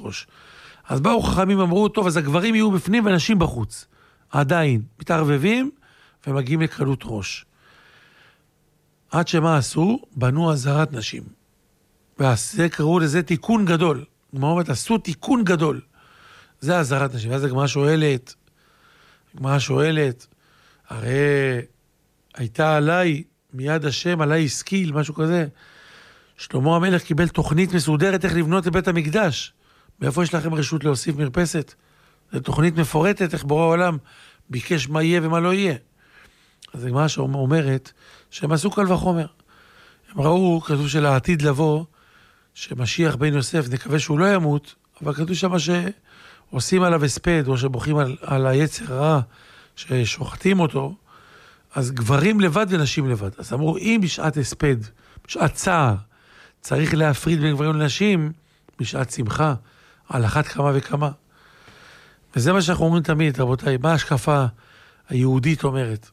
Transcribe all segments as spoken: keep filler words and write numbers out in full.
ראש. אז באו חכמים אמרו, טוב, אז הגברים יהיו בפנים ונשים בחוץ. עדיין, מתערבבים ומגיעים לקלות ראש. עד שמה עשו? בנו הזרת נשים. וזה קראו לזה תיקון גדול. כמו אומרת, עשו תיקון גדול. זה הזרת נשים. ואז הגמרא שואלת, הגמרא שואלת, הרי הייתה עליי, מיד השם, עליי השכיל, משהו כזה. שלמה המלך קיבל תוכנית מסודרת איך לבנות את בית המקדש. מאיפה יש לכם רשות להוסיף מרפסת? זו תוכנית מפורטת, איך בורא העולם ביקש מה יהיה ומה לא יהיה. אז הגמרא שאומרת שהם עשו קל וחומר. הם ראו, כתוב שלעתיד לבוא, שמשיח בן יוסף, נקווה שהוא לא ימות, אבל כתוב שם שעושים עליו הספד, או שבוכים על, על היצר הרע, ששוחטים אותו, אז גברים לבד ונשים לבד. אז אמרו, אם בשעת הספד, בשעת צער, צריך להפריד בין גברים לנשים, בשעת שמחה, על אחת כמה וכמה. וזה מה שאנחנו אומרים תמיד, רבותיי, מה ההשקפה היהודית אומרת?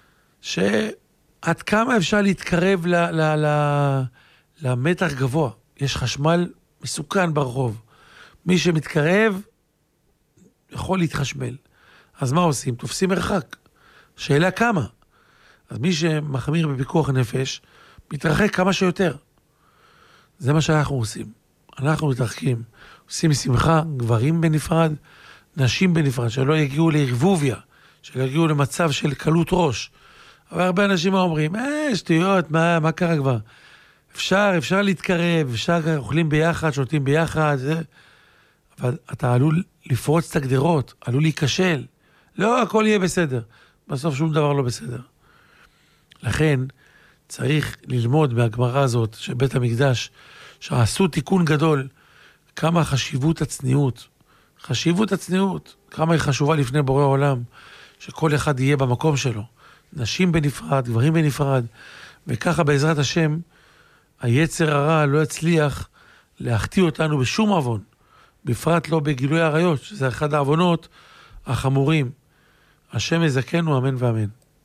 שעד כמה אפשר להתקרב ל, ל, ל, למתח גבוה. יש חשמל מסוכן ברחוב. מי שמתקרב יכול להתחשמל. אז מה עושים? תופסים מרחק. שאלה כמה. אז מי שמחמיר בפיקוח נפש, מתרחק כמה שיותר. זה מה שאנחנו עושים. אנחנו מתרחקים. עושים שמחה, גברים בנפרד, נשים בנפרד, שלא יגיעו לערבוביה, שלא יגיעו למצב של קלות ראש. אבל הרבה אנשים אומרים, אה, שטויות, מה, מה קרה כבר? אפשר, אפשר להתקרב, אפשר, אוכלים ביחד, שותים ביחד, זה... אבל אתה עלול לפרוץ את הגדרות, עלול להיכשל. לא, הכל יהיה בסדר. בסוף שום דבר לא בסדר. לכן, צריך ללמוד מהגמרא הזאת, שבית המקדש, שעשו תיקון גדול, כמה חשיבות הצניעות, חשיבות הצניעות, כמה היא חשובה לפני בורא העולם, שכל אחד יהיה במקום שלו, נשים בנפרד, גברים בנפרד, וככה בעזרת השם, היצר הרע לא יצליח להחטיא אותנו בשום עוון, בפרט לא בגילוי עריות, שזה אחד העוונות החמורים. השם יזכנו, אמן ואמן.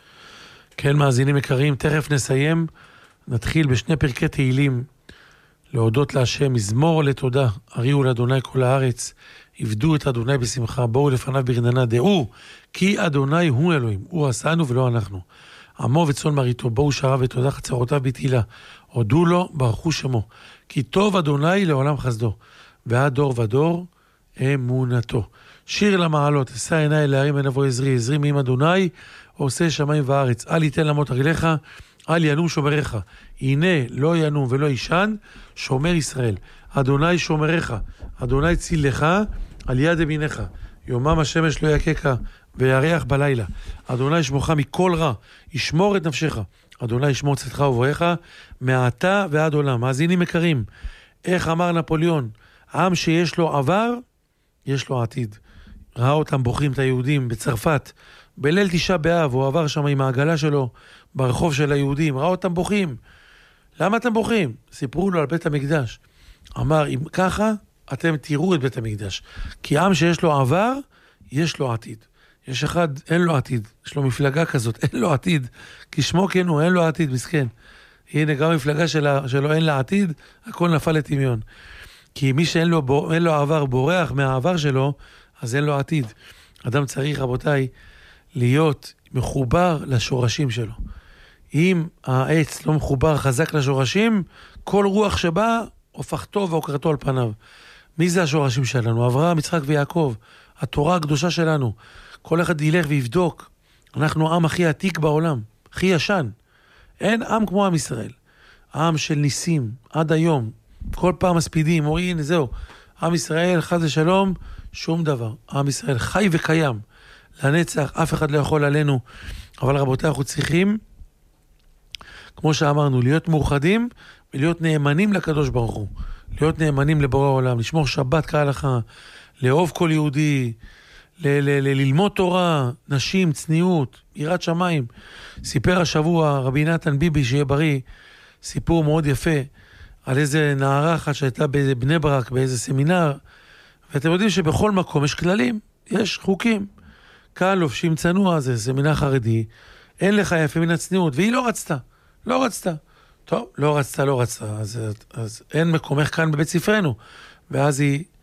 כן, מאזינים יקרים, תכף נסיים, נתחיל בשני פרקי תהילים, להודות להשם, מזמור לתודה, הריעו לאדוני כל הארץ, עבדו את אדוני בשמחה, בואו לפניו ברננה, דעו, כי אדוני הוא אלוהים, הוא עשנו ולא אנחנו. עמו וצאן מרעיתו, בואו שעריו ותודה חצרותיו בתהילה, הודו לו, ברכו שמו, כי טוב אדוני לעולם חסדו, ועד דור ודור אמונתו. שיר למעלות, אשא עיניי להרים עין אבוא עזרי, עזרי מעם אדוני, עושה שמיים וארץ, אל יתן למות רגליך, אל ינום שומריך, הנה לא ינום ולא ישן, שומר ישראל, אדוני שומריך, אדוני ציל לך, על יד ימינך, יומם השמש לא יקקה, וירח בלילה, אדוני שמוך מכל רע, ישמור את נפשך, אדוני ישמור צאתך ובואך, מעתה ועד עולם. מאזינים יקרים, איך אמר נפוליאון, עם שיש לו עבר, יש לו עתיד. ראה אותם בוחרים את היהודים בצרפת, בליל תשעה באב, הוא עבר שם עם העגלה שלו, ברחוב של היהודים, ראה אותם בוכים. למה אתם בוכים? סיפרו לו על בית המקדש. אמר, אם ככה, אתם תראו את בית המקדש. כי עם שיש לו עבר, יש לו עתיד. יש אחד, אין לו עתיד. יש לו מפלגה כזאת, אין לו עתיד. כי שמו כן הוא, אין לו עתיד, מסכן. הנה, גם המפלגה שלה, שלו אין לה עתיד, הכל נפל לטמיון. כי מי שאין לו, אין לו עבר, בורח מהעבר שלו, אז אין לו עתיד. אדם צריך, רבותיי, להיות מחובר לשורשים שלו. אם העץ לא מחובר חזק לשורשים, כל רוח שבא, הופכתו והוקרתו על פניו. מי זה השורשים שלנו? אברהם, יצחק ויעקב, התורה הקדושה שלנו. כל אחד ילך ויבדוק. אנחנו העם הכי עתיק בעולם, הכי ישן. אין עם כמו עם ישראל. עם של ניסים, עד היום. כל פעם מספידים, אומרים, הנה זהו. עם ישראל, חס ושלום, שום דבר. עם ישראל חי וקיים. לנצח, אף אחד לא יכול עלינו. אבל רבותיי, אנחנו צריכים, כמו שאמרנו, להיות מאוחדים ולהיות נאמנים לקדוש ברוך הוא. להיות נאמנים לבורא העולם, לשמור שבת כהלכה, לאהוב כל יהודי, ל- ל- ל- ללמוד תורה, נשים, צניעות, יראת שמיים. סיפר השבוע רבי נתן ביבי, שיהיה בריא, סיפור מאוד יפה, על איזה נערה אחת שהייתה בבני ברק, באיזה סמינר, ואתם יודעים שבכל מקום יש כללים, יש חוקים. כאן לובשים צנוע, זה סמינר חרדי, אין לך יפה מן הצניעות, והיא לא רצתה, לא רצתה. טוב, לא רצתה, לא רצתה, אז, אז אין מקומך כאן בבית ספרנו. ואז היא